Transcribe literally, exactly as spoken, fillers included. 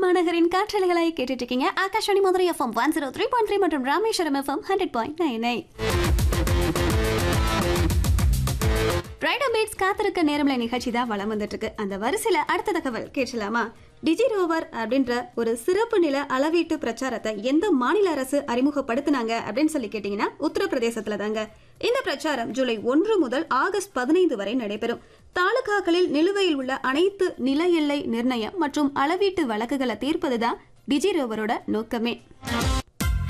மாநகரின் காற்றலைகளை கேட்டுட்டு இருக்கீங்க. Akashvani Madurai FM one zero three point three மற்றும் Rameswaram FM hundred point nine nine. Rider beads காத்திருக்க நேரம்ல நிகழ்ச்சி தான் வளம் வந்துட்டு இருக்கு. அந்த வரிசையில அடுத்த தகவல் கேட்கலாமா? டிஜி ரோவர் அப்படின்ற ஒரு சிறப்பு நில அளவீட்டு பிரச்சாரத்தை எந்த மாநில அரசு அறிமுகப்படுத்தினாங்க அப்படின்னு சொல்லி கேட்டீங்கன்னா உத்தரப்பிரதேசத்துல தாங்க. இந்த பிரச்சாரம் ஜூலை ஒன்று முதல் ஆகஸ்ட் பதினைந்து வரை நடைபெறும். தாலுகாக்களில் நிலுவையில் உள்ள அனைத்து நில எல்லை நிர்ணயம் மற்றும் அளவீட்டு வழக்குகளை தீர்ப்பதுதான் டிஜி ரோவரோட நோக்கமே.